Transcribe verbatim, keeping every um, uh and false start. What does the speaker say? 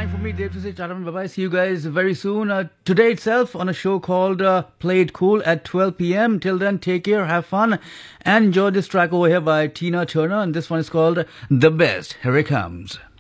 time for me, Dave, to say Tata and bye-bye. See you guys very soon. Uh, today itself on a show called uh, Play It Cool at twelve p.m. Till then, take care, have fun, and enjoy this track over here by Tina Turner. And this one is called The Best. Here it comes.